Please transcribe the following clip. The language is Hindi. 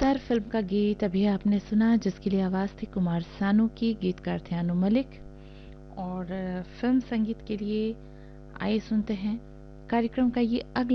सर फिल्म का गीत अभी आपने सुना, जिसके लिए आवाज़ थी कुमार सानू की, गीतकार थे अनु मलिक। और फिल्म संगीत के लिए आइए सुनते हैं कार्यक्रम का ये अगला